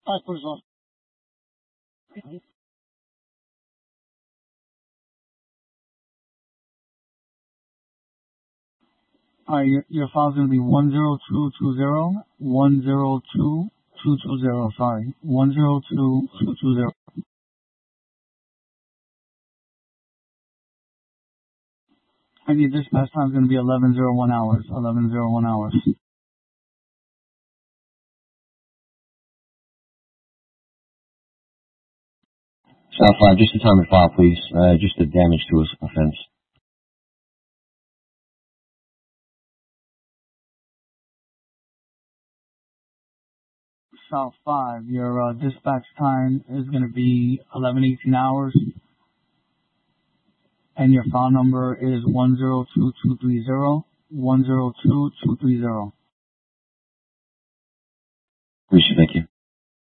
Alright, put us on. Alright, your file's gonna be 10220, sorry. 102220. And your dispatch time is gonna be 11:01 hours. 11:01 hours. South 5, just the time and file, please. Just the damage to his offense. South 5, your dispatch time is gonna be 11:18 hours. And your file number is 102230. 102230. Appreciate it, thank you.